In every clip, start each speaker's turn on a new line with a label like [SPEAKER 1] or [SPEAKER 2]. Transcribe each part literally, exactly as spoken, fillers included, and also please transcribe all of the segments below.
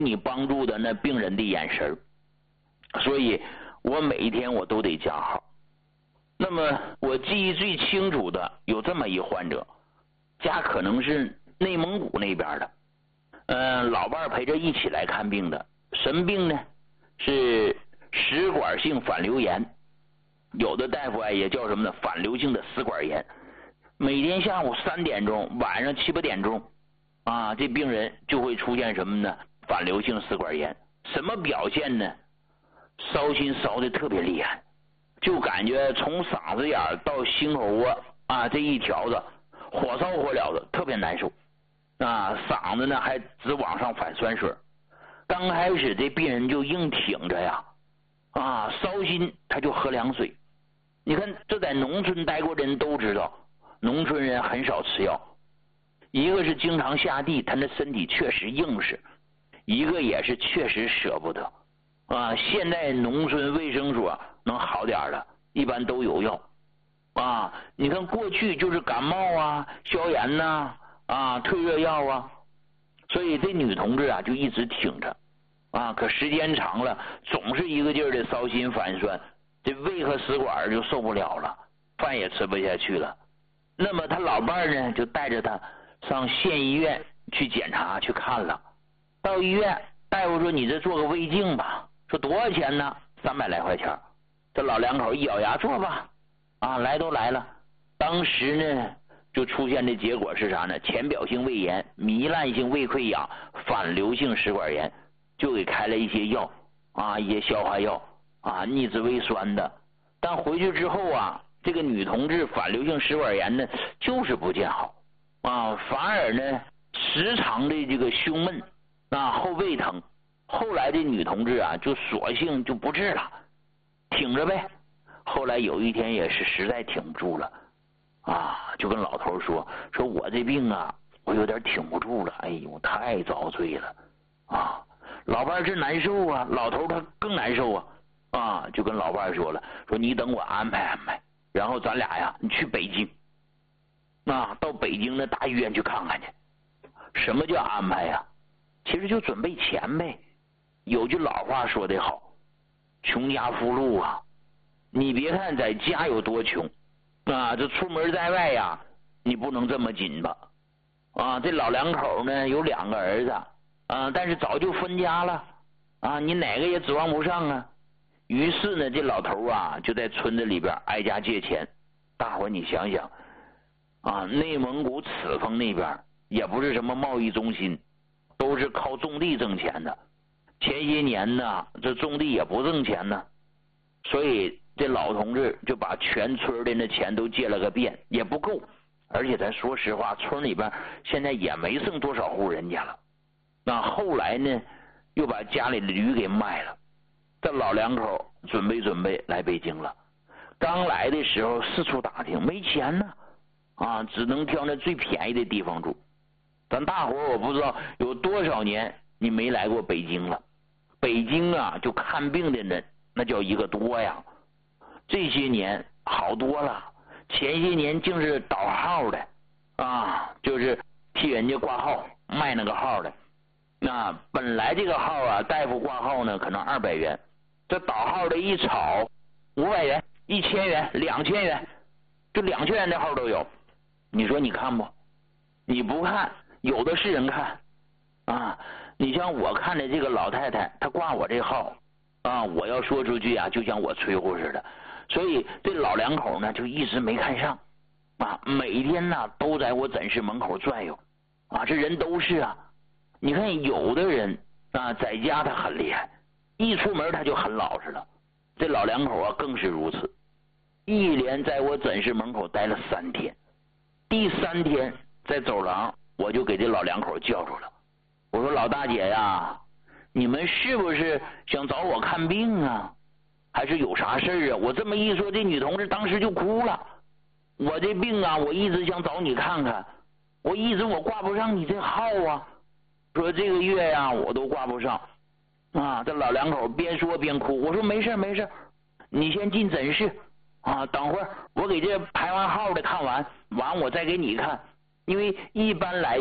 [SPEAKER 1] 你帮助的那病人的眼神，所以我每一天我都得加号。那么我记忆最清楚的有这么一患者，家可能是内蒙古那边的，呃，老伴陪着一起来看病的，什么病呢？是食管性反流炎，有的大夫啊也叫什么呢？反流性的食管炎。每天下午三点钟，晚上七八点钟，啊，这病人就会出现什么呢？反流性食管炎。什么表现呢？烧心烧的特别厉害，就感觉从嗓子眼到心口窝啊这一条子火烧火燎的，特别难受啊，嗓子呢还直往上反酸水。刚开始这病人就硬挺着呀，啊，烧心他就喝凉水。你看这在农村待过的人都知道，农村人很少吃药，一个是经常下地，他那身体确实硬实，一个也是确实舍不得啊。现在农村卫生所能好点了，一般都有药啊。你看过去就是感冒啊、消炎呐、啊、啊退热药啊，所以这女同志啊就一直挺着啊。可时间长了，总是一个劲儿的烧心反酸，这胃和食管就受不了了，饭也吃不下去了。那么他老伴儿呢就带着他上县医院去检查去看了。到医院大夫说你这做个胃镜吧，说多少钱呢？三百来块钱。这老两口一咬牙做吧，啊，来都来了。当时呢就出现的结果是啥呢？浅表性胃炎、糜烂性胃溃疡、反流性食管炎，就给开了一些药啊，一些消化药啊，逆滋胃酸的。但回去之后啊，这个女同志反流性食管炎呢就是不见好啊，反而呢时常的这个胸闷啊、后背疼。后来这女同志啊就索性就不治了，挺着呗。后来有一天也是实在挺不住了啊，就跟老头说说我这病啊我有点挺不住了，哎呦太遭罪了啊。老伴是难受啊，老头他更难受啊啊，就跟老伴说了，说你等我安排安排，然后咱俩呀你去北京啊，到北京的大医院去看看去。什么叫安排呀？其实就准备钱呗。有句老话说得好，穷家富路啊，你别看在家有多穷啊，这出门在外呀你不能这么紧吧啊。这老两口呢有两个儿子啊，但是早就分家了啊，你哪个也指望不上啊。于是呢这老头啊就在村子里边挨家借钱。大伙你想想啊，内蒙古赤峰那边也不是什么贸易中心，都是靠种地挣钱的。前些年呢这种地也不挣钱呢，所以这老同志就把全村的那钱都借了个遍，也不够。而且咱说实话，村里边现在也没剩多少户人家了。那后来呢又把家里的驴给卖了。这老两口准备准备来北京了。刚来的时候四处打听，没钱呢啊，只能挑那最便宜的地方住。咱大伙我不知道有多少年你没来过北京了。北京啊就看病的人那叫一个多呀，这些年好多了。前些年竟是倒号的啊，就是替人家挂号卖那个号的。那本来这个号啊大夫挂号呢可能二百元，这倒号的一炒五百元、一千元、两千元，就两千元的号都有。你说你看不？你不看有的是人看啊。你像我看的这个老太太，她挂我这号啊，我要说出去啊就像我吹呼似的。所以这老两口呢就一直没看上啊，每天呢都在我诊室门口转悠啊，这人都是啊。你看有的人啊在家他很厉害，一出门他就很老实了。这老两口啊更是如此，一连在我诊室门口待了三天。第三天在走廊我就给这老两口叫住了，我说老大姐呀，你们是不是想找我看病啊，还是有啥事啊？我这么一说，这女同志当时就哭了。我这病啊我一直想找你看看，我一直我挂不上你这号啊，说这个月呀我都挂不上啊。这老两口边说边哭。我说没事没事，你先进诊室啊，等会儿我给这排完号的看完完我再给你看。因为一般来讲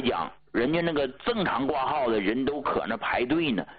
[SPEAKER 1] 人家那个正常挂号的人都可那排队呢，